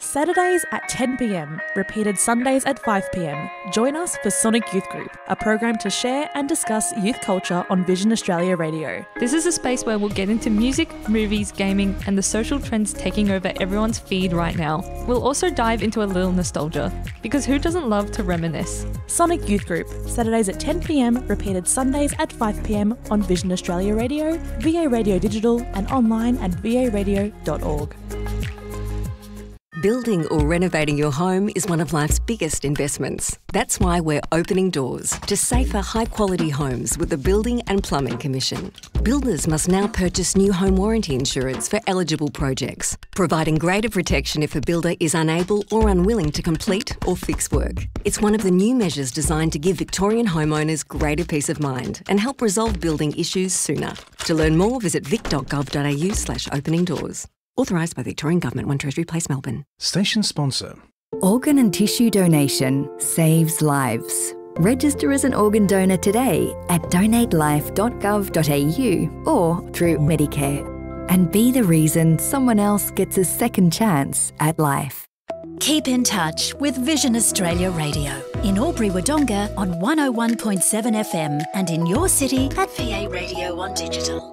Saturdays at 10 p.m, repeated Sundays at 5 p.m. Join us for Sonic Youth Group, a program to share and discuss youth culture on Vision Australia Radio. This is a space where we'll get into music, movies, gaming, and the social trends taking over everyone's feed right now. We'll also dive into a little nostalgia, because who doesn't love to reminisce? Sonic Youth Group, Saturdays at 10 p.m, repeated Sundays at 5 p.m on Vision Australia Radio, VA Radio Digital, and online at varadio.org. Building or renovating your home is one of life's biggest investments. That's why we're opening doors to safer, high-quality homes with the Building and Plumbing Commission. Builders must now purchase new home warranty insurance for eligible projects, providing greater protection if a builder is unable or unwilling to complete or fix work. It's one of the new measures designed to give Victorian homeowners greater peace of mind and help resolve building issues sooner. To learn more, visit vic.gov.au/opening doors. Authorised by Victorian Government, 1 Treasury Place, Melbourne. Station sponsor. Organ and tissue donation saves lives. Register as an organ donor today at donatelife.gov.au or through Medicare. And be the reason someone else gets a second chance at life. Keep in touch with Vision Australia Radio in Albury-Wodonga on 101.7 FM and in your city at VA Radio on digital.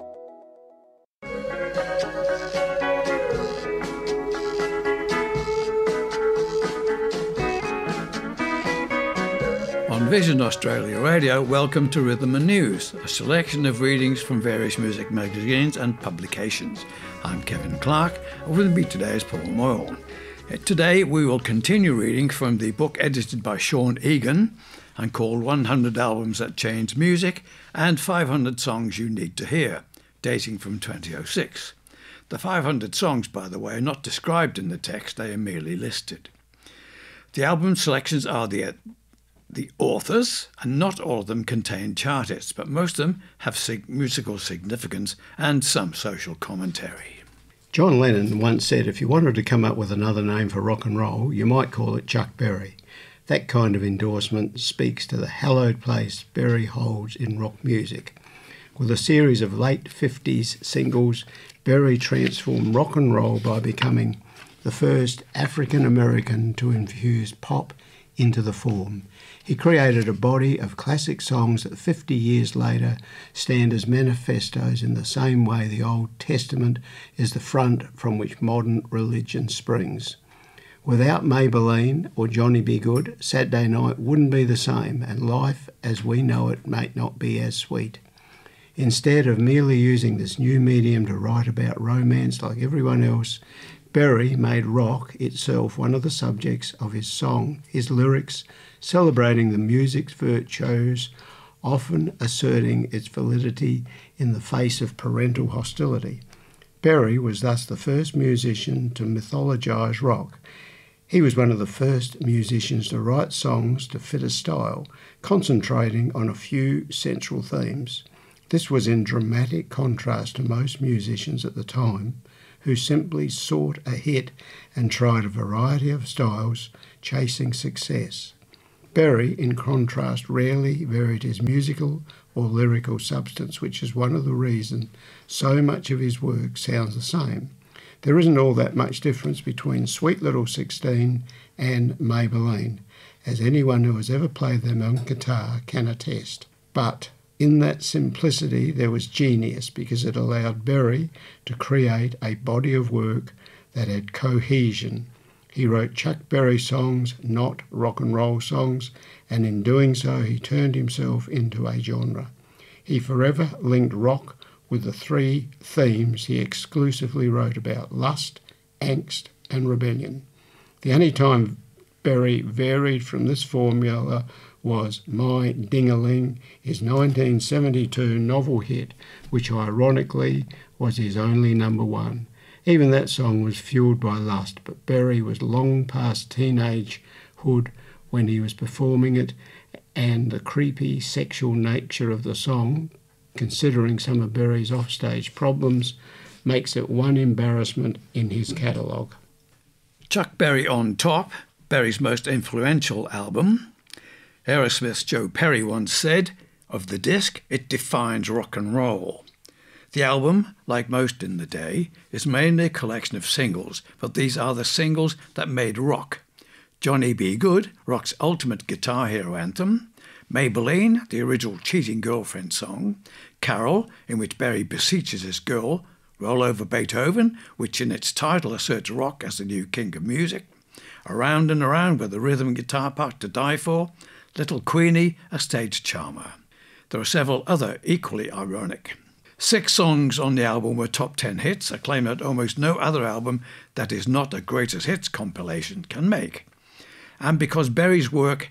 On Vision Australia Radio, welcome to Rhythm and News, a selection of readings from various music magazines and publications. I'm Kevin Clark, and with me today is Paul Moyle. Today we will continue reading from the book edited by Sean Egan and called 100 Albums That Changed Music and 500 Songs You Need to Hear, dating from 2006. The 500 songs, by the way, are not described in the text, they are merely listed. The album selections are the authors, and not all of them contain chart hits, but most of them have musical significance and some social commentary. John Lennon once said if you wanted to come up with another name for rock and roll, you might call it Chuck Berry. That kind of endorsement speaks to the hallowed place Berry holds in rock music. With a series of late 50s singles, Berry transformed rock and roll by becoming the first African American to infuse pop into the form. He created a body of classic songs that 50 years later stand as manifestos in the same way the Old Testament is the front from which modern religion springs. Without Maybelline or Johnny B. Good, Saturday night wouldn't be the same, and life as we know it may not be as sweet. Instead of merely using this new medium to write about romance like everyone else, Berry made rock itself one of the subjects of his song, his lyrics, celebrating the music's virtues, often asserting its validity in the face of parental hostility. Berry was thus the first musician to mythologise rock. He was one of the first musicians to write songs to fit a style, concentrating on a few central themes. This was in dramatic contrast to most musicians at the time, who simply sought a hit and tried a variety of styles, chasing success. Berry, in contrast, rarely varied his musical or lyrical substance, which is one of the reasons so much of his work sounds the same. There isn't all that much difference between Sweet Little 16 and Maybelline, as anyone who has ever played them on guitar can attest. But in that simplicity there was genius, because it allowed Berry to create a body of work that had cohesion. He wrote Chuck Berry songs, not rock and roll songs, and in doing so he turned himself into a genre. He forever linked rock with the three themes he exclusively wrote about: lust, angst, and rebellion. The only time Berry varied from this formula was My Ding-a-Ling, his 1972 novel hit, which ironically was his only number one. Even that song was fueled by lust, but Berry was long past teenagehood when he was performing it, and the creepy sexual nature of the song, considering some of Berry's offstage problems, makes it one embarrassment in his catalogue. Chuck Berry on Top, Berry's most influential album. Aerosmith's Joe Perry once said, of the disc, it defines rock and roll. The album, like most in the day, is mainly a collection of singles, but these are the singles that made rock. Johnny B. Good, rock's ultimate guitar hero anthem; Maybelline, the original cheating girlfriend song; Carol, in which Berry beseeches his girl; Roll Over Beethoven, which in its title asserts rock as the new king of music; Around and Around with the rhythm guitar part to die for; Little Queenie, a stage charmer. There are several other equally ironic. 6 songs on the album were top 10 hits, a claim that almost no other album that is not a greatest hits compilation can make. And because Berry's work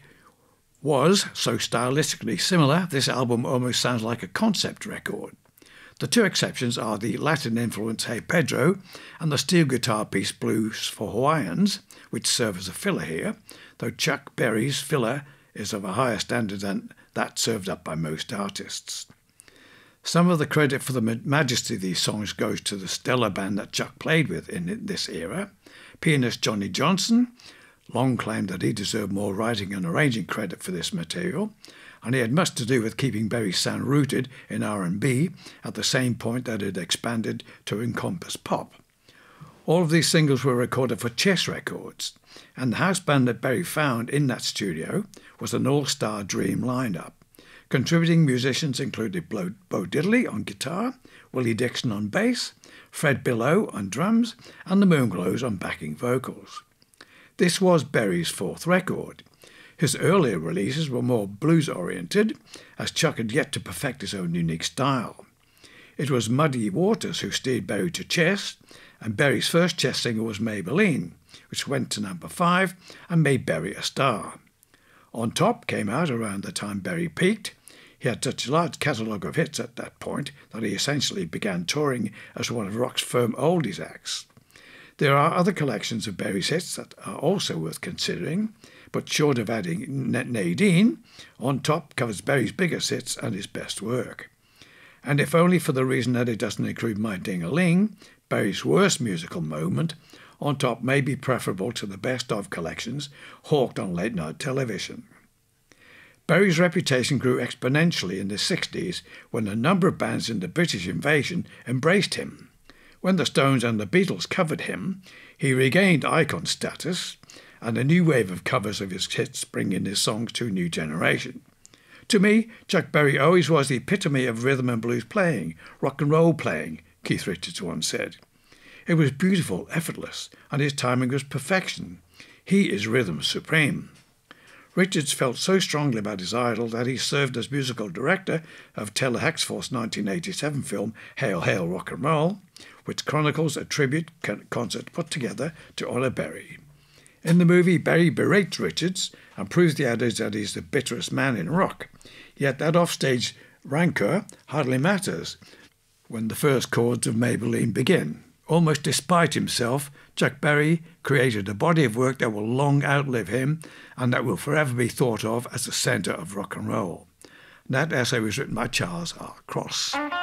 was so stylistically similar, this album almost sounds like a concept record. The 2 exceptions are the Latin-influenced Hey Pedro and the steel guitar piece Blues for Hawaiians, which serve as a filler here, though Chuck Berry's filler is of a higher standard than that served up by most artists. Some of the credit for the majesty of these songs goes to the stellar band that Chuck played with in this era. Pianist Johnny Johnson long claimed that he deserved more writing and arranging credit for this material, and he had much to do with keeping Berry's sound rooted in R&B at the same point that it expanded to encompass pop. All of these singles were recorded for Chess Records, and the house band that Berry found in that studio was an all-star dream lineup. Contributing musicians included Bo Diddley on guitar, Willie Dixon on bass, Fred Billow on drums, and the Moonglows on backing vocals. This was Berry's 4th record. His earlier releases were more blues-oriented, as Chuck had yet to perfect his own unique style. It was Muddy Waters who steered Berry to chess, and Berry's first chess single was Maybelline, which went to number 5 and made Berry a star. On Top came out around the time Berry peaked. He had such a large catalogue of hits at that point that he essentially began touring as one of rock's firm oldies acts. There are other collections of Berry's hits that are also worth considering, but short of adding Nadine, On Top covers Berry's biggest hits and his best work. And if only for the reason that it doesn't include My Ding-a-Ling, Berry's worst musical moment, On Top may be preferable to the best of collections hawked on late-night television. Berry's reputation grew exponentially in the 60s when a number of bands in the British invasion embraced him. When the Stones and the Beatles covered him, he regained icon status, and a new wave of covers of his hits bringing his songs to a new generation. To me, Chuck Berry always was the epitome of rhythm and blues playing, rock and roll playing, Keith Richards once said. It was beautiful, effortless, and his timing was perfection. He is rhythm supreme. Richards felt so strongly about his idol that he served as musical director of Taylor Haxforth's 1987 film Hail, Hail, Rock and Roll, which chronicles a tribute concert put together to honour Berry. In the movie, Berry berates Richards and proves the adage that he's the bitterest man in rock, yet that offstage rancour hardly matters when the first chords of Maybelline begin. Almost despite himself, Chuck Berry created a body of work that will long outlive him and that will forever be thought of as the centre of rock and roll. That essay was written by Charles R. Cross.